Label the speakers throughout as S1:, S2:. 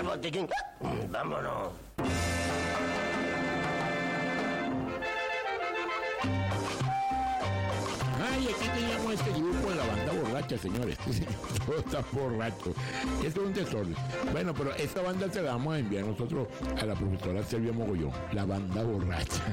S1: botiquín. Vámonos.
S2: Ay, aquí teníamos este grupo de la banda borracha, señores. Todos están borrachos. Esto es un desorden. Bueno, pero esta banda se la vamos a enviar nosotros a la profesora Silvia Mogollón. La banda borracha.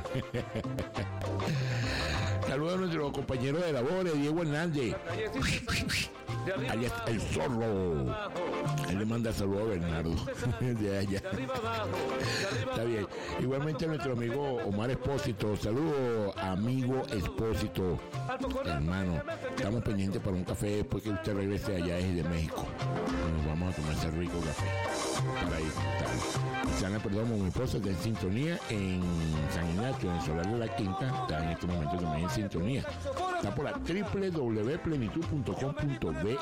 S2: Saludos a nuestro compañero de labores, Diego Hernández. Alias el zorro. Él le manda saludos a Bernardo. De allá. Está bien. Igualmente a nuestro amigo Omar Espósito. Saludos, amigo Espósito. Hermano, estamos pendientes para un café después que usted regrese allá desde México. Nos vamos a tomar ese rico café para disfrutar. Sana Perdomo, mi esposa, está en sintonía en San Ignacio, en Solar de la Quinta. Está en este momento también en sintonía. Está por la www.plenitud.com.be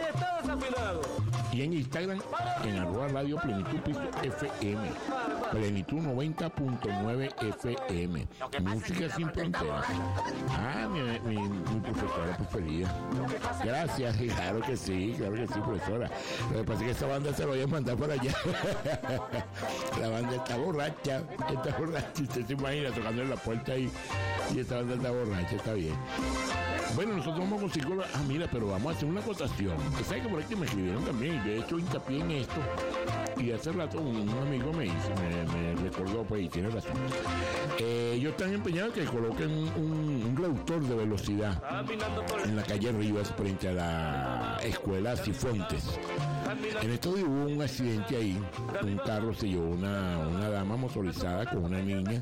S2: y en Instagram en @Radio Plenitud FM, Plenitud 90.9 FM, música sin fronteras. Mi profesora preferida. Gracias, claro que sí, profesora. Lo que pasa es que esta banda se lo voy a mandar para allá. La banda está borracha. Usted se imagina tocando en la puerta y esta banda está borracha, está bien. Bueno, nosotros vamos a conseguir. Mira, pero vamos a hacer una acotación. ¿Sabes que por aquí me escribieron también? Yo he hecho hincapié en esto. Y hace rato un amigo me recordó, pues, y tiene razón. Ellos están empeñados que coloquen un reductor de velocidad en la calle Rivas frente a la escuela Cifuentes. En estos días hubo un accidente ahí. Un carro se llevó una dama motorizada con una niña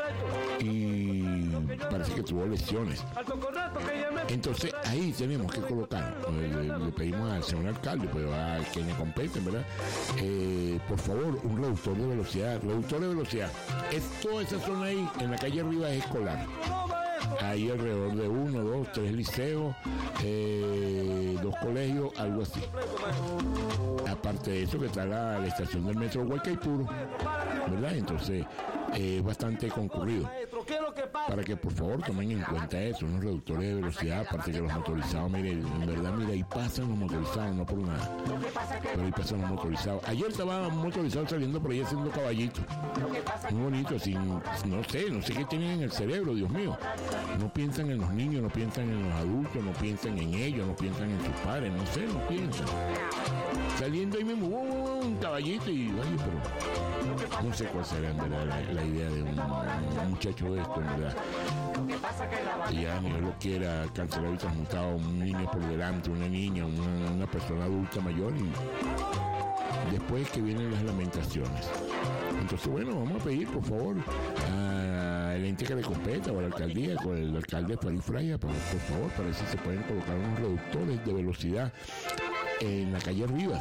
S2: y parece que tuvo lesiones. Entonces ahí tenemos que colocar, le pedimos al señor alcalde, pero a quien le competen, ¿verdad? Por favor, un reductor de velocidad. Es toda esa zona ahí, en la calle Rivas Escolar. Hay alrededor de 1, 2, 3 liceos, 2 colegios, algo así. Aparte de eso que está la estación del metro Huaycaipuro, ¿verdad? Entonces es bastante concurrido. Para que por favor tomen en cuenta eso, unos reductores de velocidad, aparte que los motorizados, en verdad, ahí pasan los motorizados, no por nada, pero ahí pasan los motorizados. Ayer estaba un motorizado saliendo por ahí haciendo caballito, muy bonito, así, no sé qué tienen en el cerebro, Dios mío. No piensan en los niños, no piensan en los adultos, no piensan en ellos, no piensan en sus padres, no piensan. Saliendo ahí mismo, un caballito y oye, pero no sé cuál será en verdad la idea de un muchacho de esto, en verdad. Que ya ni lo quiera cancelar y transmutar a un niño por delante, una niña, una persona adulta mayor, y después que vienen las lamentaciones. Entonces, bueno, vamos a pedir, por favor, al ente que le competa o a la alcaldía, con el alcalde Farid Fraya, por favor, para ver si se pueden colocar unos reductores de velocidad en la calle Rivas,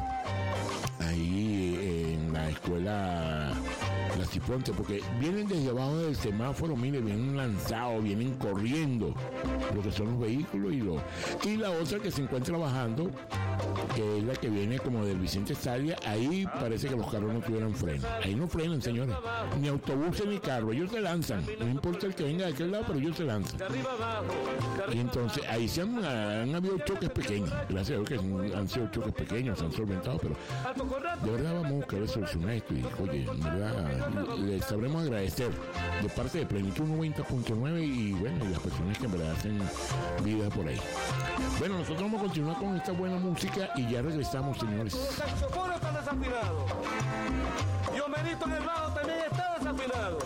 S2: ahí en la escuela La Cifuentes, porque vienen desde abajo del semáforo, mire, vienen lanzados, vienen corriendo lo que son los vehículos y la otra que se encuentra bajando, que es la que viene como del Vicente Salia, ahí parece que los carros no tuvieran freno. Ahí no frenan, señores. Ni autobuses ni carros, ellos se lanzan. No importa el que venga de aquel lado, pero ellos se lanzan. Y entonces ahí se han habido choques pequeños. Gracias a Dios que han sido choques pequeños, se han solventado, pero de verdad vamos a buscar solucionar esto. Y oye, en verdad, les sabremos agradecer de parte de Plenitud 90.9 y bueno, y las personas que en verdad hacen vida por ahí. Bueno, nosotros vamos a continuar con esta buena música y ya regresamos, señores.
S3: Los saxofones están desafinados. Yo medito en el bajo.